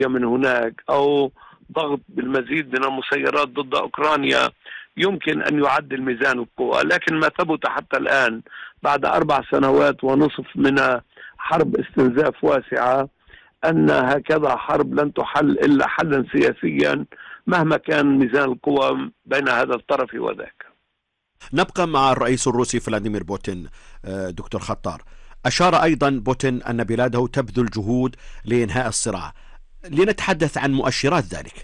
من هناك أو ضغط بالمزيد من المسيرات ضد أوكرانيا يمكن أن يعدل ميزان القوى. لكن ما ثبت حتى الآن بعد 4 سنوات ونصف من حرب استنزاف واسعة أن هكذا حرب لن تحل إلا حلا سياسيا مهما كان ميزان القوى بين هذا الطرف وذاك. نبقى مع الرئيس الروسي فلاديمير بوتين. دكتور خطار، أشار أيضا بوتين أن بلاده تبذل جهود لإنهاء الصراع. لنتحدث عن مؤشرات ذلك.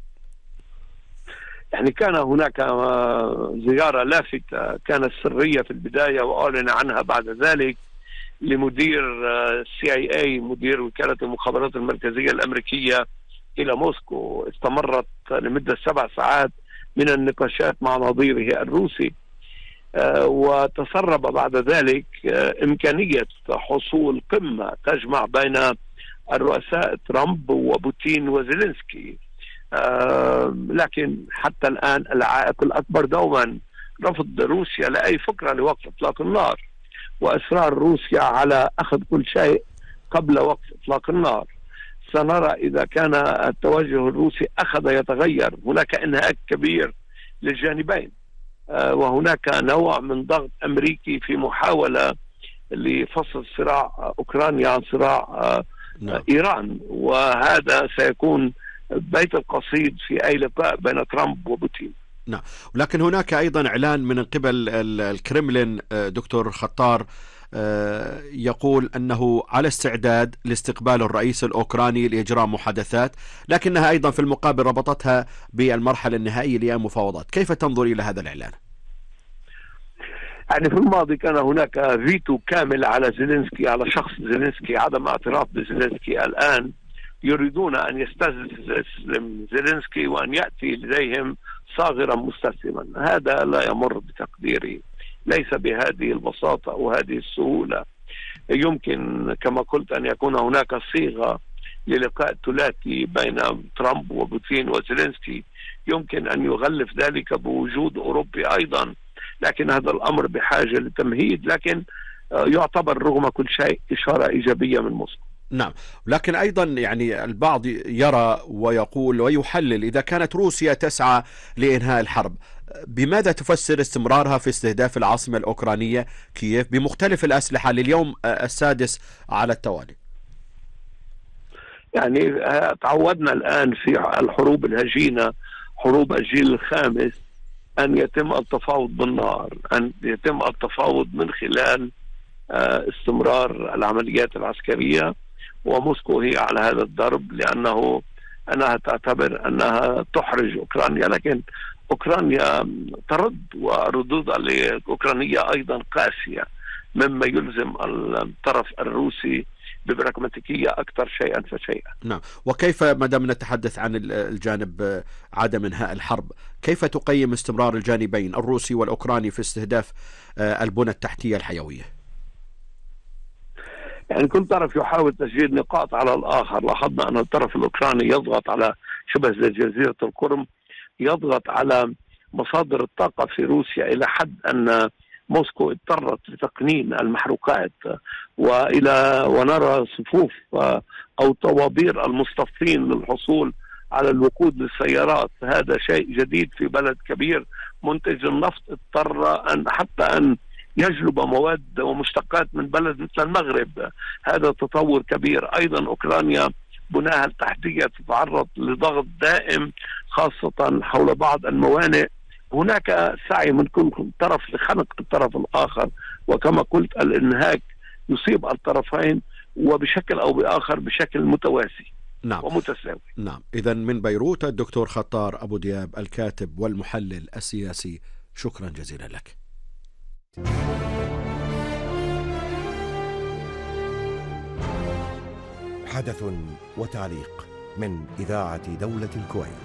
يعني كان هناك زيارة لافتة كانت سرية في البداية وأعلن عنها بعد ذلك لمدير CIA مدير وكالة المخابرات المركزية الأمريكية إلى موسكو، استمرت لمدة 7 ساعات من النقاشات مع نظيره الروسي، وتسرب بعد ذلك إمكانية حصول قمة تجمع بين الرؤساء ترامب وبوتين وزيلينسكي. لكن حتى الآن العائق الأكبر دوما رفض روسيا لأي فكرة لوقف إطلاق النار، وإصرار روسيا على أخذ كل شيء قبل وقف إطلاق النار. سنرى إذا كان التوجه الروسي أخذ يتغير. هناك انهاك كبير للجانبين، وهناك نوع من ضغط أمريكي في محاولة لفصل صراع أوكرانيا عن صراع إيران، وهذا سيكون بيت القصيد في أي لقاء بين ترامب وبوتين. نعم، ولكن هناك أيضا إعلان من قبل الكرملين دكتور خطار يقول أنه على استعداد لاستقبال الرئيس الأوكراني لإجراء محادثات، لكنها أيضا في المقابل ربطتها بالمرحلة النهائية للمفاوضات. كيف تنظر إلى هذا الإعلان؟ يعني في الماضي كان هناك فيتو كامل على زيلينسكي، على شخص زيلينسكي، عدم اعتراف بزيلينسكي. الآن يريدون أن يستسلم زيلينسكي وأن يأتي لديهم صاغرا مستسلما. هذا لا يمر بتقديري، ليس بهذه البساطة وهذه السهولة. يمكن كما قلت أن يكون هناك صيغة للقاء ثلاثي بين ترامب وبوتين وزيلينسكي، يمكن أن يغلف ذلك بوجود أوروبي أيضا، لكن هذا الأمر بحاجة لتمهيد. لكن يعتبر رغم كل شيء إشارة إيجابية من موسكو. نعم، لكن أيضا يعني البعض يرى ويقول ويحلل إذا كانت روسيا تسعى لإنهاء الحرب، بماذا تفسر استمرارها في استهداف العاصمة الأوكرانية كييف بمختلف الأسلحة لليوم السادس على التوالي؟ يعني تعودنا الآن في الحروب الهجينة، حروب الجيل الخامس، أن يتم التفاوض بالنار، أن يتم التفاوض من خلال استمرار العمليات العسكرية، وموسكو هي على هذا الضرب أنها تعتبر أنها تحرج أوكرانيا. لكن أوكرانيا ترد، وردود الأوكرانية أيضا قاسية، مما يلزم الطرف الروسي ببراغماتيكية أكثر شيئا فشيئا. نعم، وكيف ما دام نتحدث عن الجانب عدم انهاء الحرب، كيف تقيم استمرار الجانبين الروسي والأوكراني في استهداف البنى التحتية الحيوية؟ يعني كل طرف يحاول تسجيل نقاط على الآخر. لاحظنا أن الطرف الأوكراني يضغط على شبه زي جزيرة القرم، يضغط على مصادر الطاقة في روسيا إلى حد أن موسكو اضطرت لتقنين المحروقات، ونرى صفوف أو طوابير المصطفين للحصول على الوقود للسيارات. هذا شيء جديد في بلد كبير منتج النفط، اضطر أن يجلب مواد ومشتقات من بلد مثل المغرب. هذا تطور كبير. أيضا أوكرانيا بناها التحتية تتعرض لضغط دائم، خاصة حول بعض الموانئ. هناك سعي من كل طرف لخنق الطرف الآخر، وكما قلت الانهاك يصيب الطرفين وبشكل أو بآخر بشكل متوازي. نعم. ومتساوي. نعم، إذن من بيروت الدكتور خطار أبو دياب الكاتب والمحلل السياسي، شكرا جزيلا لك. حدث وتعليق من إذاعة دولة الكويت.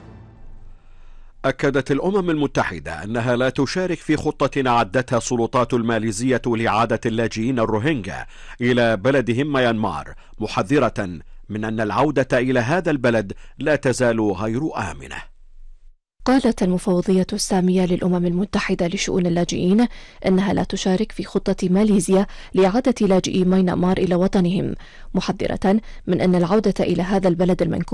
أكدت الأمم المتحدة أنها لا تشارك في خطة أعدتها السلطات الماليزية لإعادة اللاجئين الروهينجا إلى بلدهم ميانمار، محذرة من أن العودة إلى هذا البلد لا تزال غير آمنة. قالت المفوضية السامية للأمم المتحدة لشؤون اللاجئين أنها لا تشارك في خطة ماليزيا لإعادة لاجئي ميانمار إلى وطنهم، محذرة من أن العودة إلى هذا البلد المنكوب